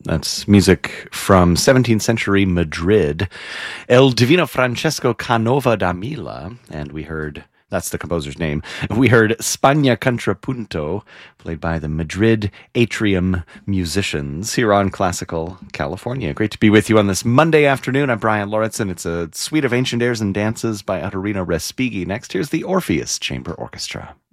That's music from 17th century Madrid. El Divino Francesco Canova da Mila, and we heard, that's the composer's name, we heard Spagna Contrapunto, played by the Madrid Atrium musicians here on Classical California. Great to be with you on this Monday afternoon. I'm Brian Lauritsen. It's a suite of ancient airs and dances by Autorino Respighi. Next, here's the Orpheus Chamber Orchestra.